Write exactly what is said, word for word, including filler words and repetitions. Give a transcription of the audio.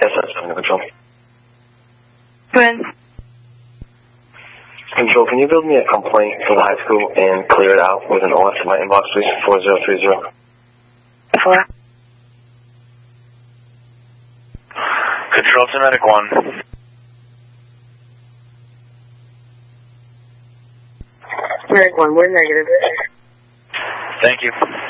Yes, that's seven Control. Go ahead. Control, can you build me a complaint for the high school and clear it out with an O S in my inbox, please? four zero three zero. Four. Control to Medic one. Medic one, we're negative. Thank you.